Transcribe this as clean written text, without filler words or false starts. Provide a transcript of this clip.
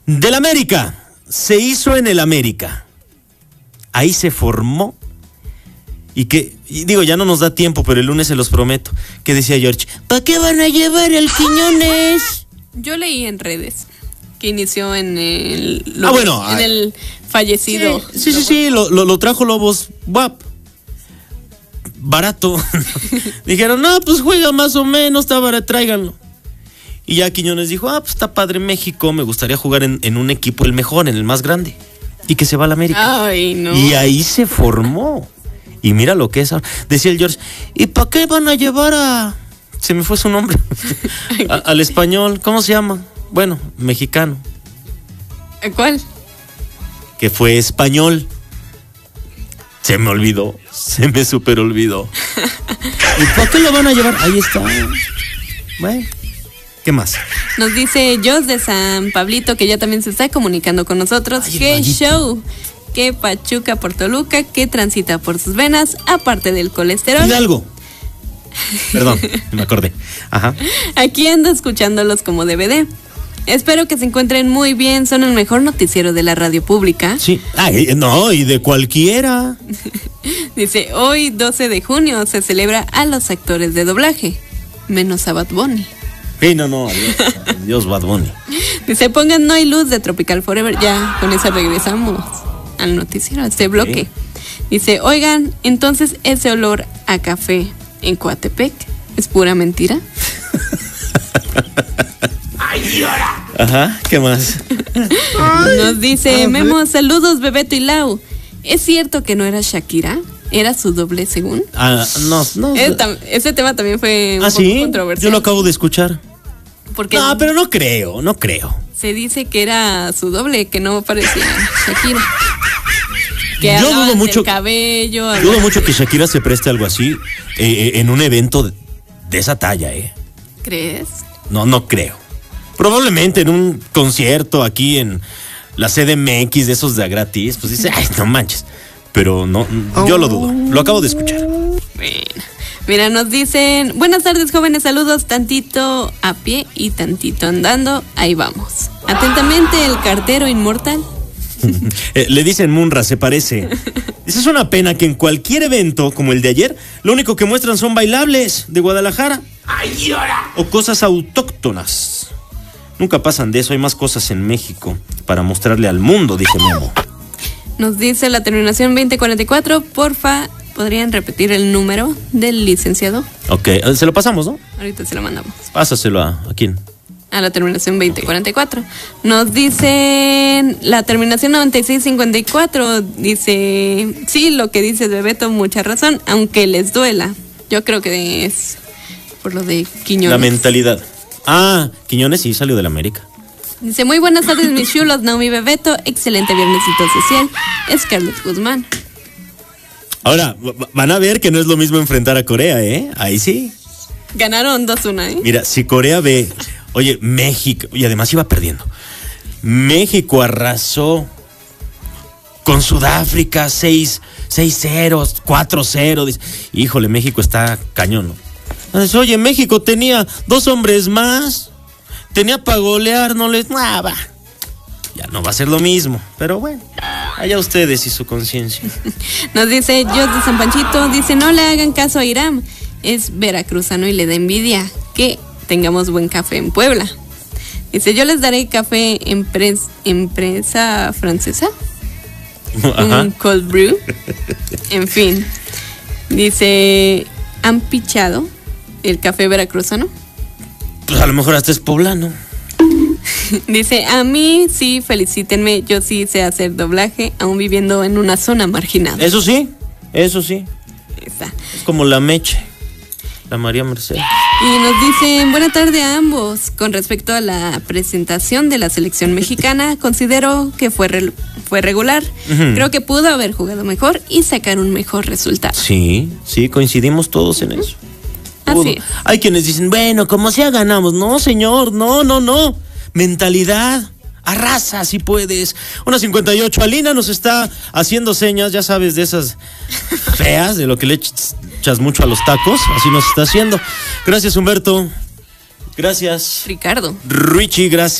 Del América. Se hizo en el América. Ahí se formó. Y digo, ya no nos da tiempo, pero el lunes se los prometo. Que decía George, ¿para qué van a llevar el Quiñones? Yo leí en redes que inició en el fallecido. Sí, lo trajo Lobos WAP. Barato. Dijeron, no, pues juega más o menos, está barato, tráiganlo. Y ya Quiñones dijo, pues está padre México, me gustaría jugar en un equipo el mejor, en el más grande. Y que se va a la América. Ay, no. Y ahí se formó. Y mira lo que es ahora. Decía el George, ¿y para qué van a llevar a...? Se me fue su nombre. Al español, ¿cómo se llama? Bueno, mexicano. ¿Cuál? Que fue español. Se me olvidó. Se me super olvidó. ¿Y para qué lo van a llevar? Ahí está. Bueno, ¿qué más? Nos dice Jos de San Pablito, que ya también se está comunicando con nosotros. Ay, ¡qué show! Que Pachuca por Toluca, que transita por sus venas, aparte del colesterol. Hidalgo. Perdón, me acordé. Ajá. Aquí ando escuchándolos como DVD. Espero que se encuentren muy bien. Son el mejor noticiero de la radio pública. Sí. No, y de cualquiera. Dice, hoy 12 de junio se celebra a los actores de doblaje, menos a Bad Bunny. Sí, no, adiós Bad Bunny. Dice, pongan No hay luz de Tropical Forever. Ya, con eso regresamos al noticiero, a este bloque. Dice, oigan, entonces ese olor a café en Coatepec es pura mentira. Ajá, ¿qué más? Nos dice Memo, saludos Bebeto y Lau. ¿Es cierto que no era Shakira? ¿Era su doble según? No. Ese tema también fue un poco controversial. Yo lo acabo de escuchar. Porque no, pero no creo. Se dice que era su doble, que no parecía Shakira. Que yo dudo mucho el cabello. Dudo mucho que Shakira se preste algo así en un evento de esa talla, ¿Crees? No creo. Probablemente en un concierto aquí en la CDMX de esos de a gratis, pues dice, ay, no manches. Pero no, yo lo dudo. Lo acabo de escuchar. Bueno, mira, nos dicen, buenas tardes jóvenes, saludos, tantito a pie y tantito andando, ahí vamos. Atentamente, el cartero inmortal. Le dicen Munra, se parece. Esa es una pena que en cualquier evento como el de ayer, lo único que muestran son bailables de Guadalajara. ¡Ay, llora! O cosas autóctonas. Nunca pasan de eso, hay más cosas en México para mostrarle al mundo, dice Memo. Nos dice la terminación 2044, porfa, ¿podrían repetir el número del licenciado? Ok, se lo pasamos, ¿no? Ahorita se lo mandamos. Pásaselo ¿a quién? A la terminación 2044. Okay. Nos dicen la terminación 9654. Dice, sí, lo que dices, Bebeto, mucha razón, aunque les duela. Yo creo que es por lo de Quiñones. La mentalidad. Quiñones sí salió del América. Dice, muy buenas tardes, mis chulos, Naomi Bebeto. Excelente viernesito social. Scarlett Guzmán. Ahora, van a ver que no es lo mismo enfrentar a Corea, Ahí sí. Ganaron 2-1, Mira, si Corea ve... Oye, México, y además iba perdiendo. México arrasó con Sudáfrica 6-0, 4-0. Híjole, México está cañón, ¿no? Entonces, oye, México tenía 2 hombres más, tenía para golear, no les... Ya no va a ser lo mismo, pero bueno, allá ustedes y su conciencia. Nos dice Jos de San Panchito, dice, no le hagan caso a Irán, es veracruzano y le da envidia que tengamos buen café en Puebla. Dice, yo les daré café empresa francesa. Ajá. Un cold brew. En fin. Dice, ¿han pichado el café veracruzano? Pues a lo mejor hasta es poblano. Dice, a mí sí, felicítenme, yo sí sé hacer doblaje, aún viviendo en una zona marginada. Eso sí. Esa. Es como la Meche. La María Mercedes. Y nos dicen, buena tarde a ambos. Con respecto a la presentación de la selección mexicana, considero que fue regular. Uh-huh. Creo que pudo haber jugado mejor y sacar un mejor resultado. Sí, coincidimos todos en eso. Así es. Hay quienes dicen, bueno, como sea ganamos. No, señor, no. Mentalidad. Arrasa si puedes. 1:58. Alina nos está haciendo señas, ya sabes, de esas feas, de lo que le echas mucho a los tacos. Así nos está haciendo. Gracias, Humberto. Gracias, Ricardo. Richie, gracias.